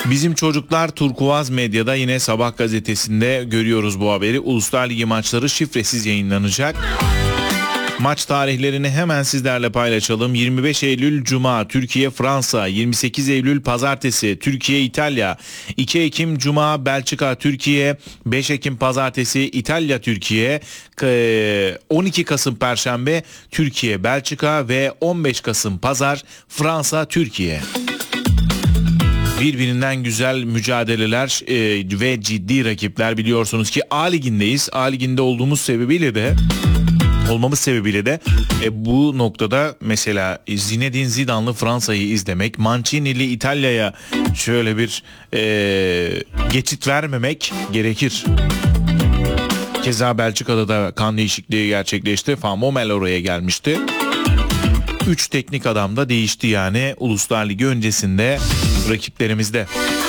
Bizim çocuklar Turkuaz Medya'da yine Sabah gazetesinde görüyoruz bu haberi. Uluslar Ligi maçları şifresiz yayınlanacak. Maç tarihlerini hemen sizlerle paylaşalım. 25 Eylül Cuma Türkiye-Fransa, 28 Eylül Pazartesi Türkiye-İtalya, 2 Ekim Cuma Belçika-Türkiye, 5 Ekim Pazartesi İtalya-Türkiye, 12 Kasım Perşembe Türkiye-Belçika ve 15 Kasım Pazar Fransa-Türkiye. Birbirinden güzel mücadeleler ve ciddi rakipler, biliyorsunuz ki A Ligi'ndeyiz. A Ligi'nde olmamız sebebiyle de bu noktada mesela Zinedine Zidane'lı Fransa'yı izlemek, Mancini'li İtalya'ya şöyle bir geçit vermemek gerekir. Keza Belçika'da da kan değişikliği gerçekleşti. Van Bommel oraya gelmişti. 3 teknik adam da değişti yani Uluslar Ligi öncesinde rakiplerimizde.